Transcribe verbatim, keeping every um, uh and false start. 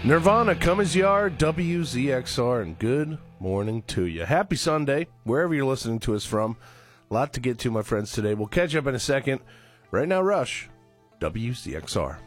Nirvana, Come As You Are, W Z X R, and good morning to you. Happy Sunday, wherever you're listening to us from. A lot to get to, my friends, today. We'll catch up in a second. Right now, Rush, W Z X R.